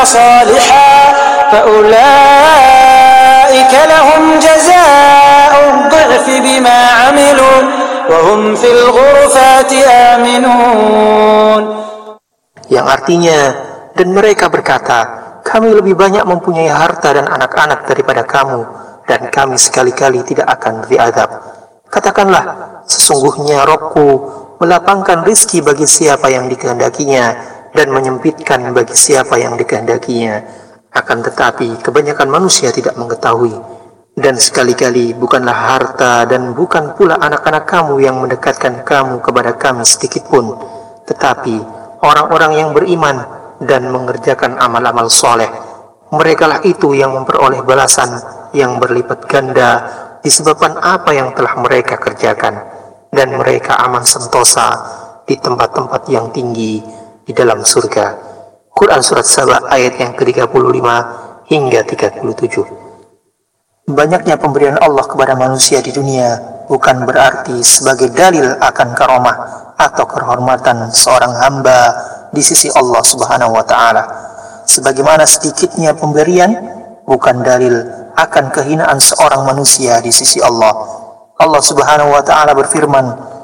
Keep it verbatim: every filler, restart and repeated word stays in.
صالحا فأولئك لهم جزاء الضعف بما عملوا وهم في الغرفات آمنون. Yang artinya, dan mereka berkata, kami lebih banyak mempunyai harta dan anak-anak daripada kamu, dan kami sekali-kali tidak akan diazab. Katakanlah, sesungguhnya Rabbku melapangkan rizki bagi siapa yang dikehendakinya, dan menyempitkan bagi siapa yang dikehendakinya. Akan tetapi, kebanyakan manusia tidak mengetahui. Dan sekali-kali bukanlah harta dan bukan pula anak-anak kamu yang mendekatkan kamu kepada kami sedikit pun, tetapi orang-orang yang beriman dan mengerjakan amal-amal soleh. Merekalah itu yang memperoleh balasan yang berlipat ganda disebabkan apa yang telah mereka kerjakan, dan mereka aman sentosa di tempat-tempat yang tinggi di dalam surga. Quran Surat Saba ayat yang ke tiga puluh lima hingga tiga puluh tujuh. Banyaknya pemberian Allah kepada manusia di dunia bukan berarti sebagai dalil akan karomah atau kehormatan seorang hamba di sisi Allah Subhanahu wa Ta'ala. Sebagaimana sedikitnya pemberian bukan dalil akan kehinaan seorang manusia di sisi Allah. Allah Subhanahu wa Ta'ala berfirman,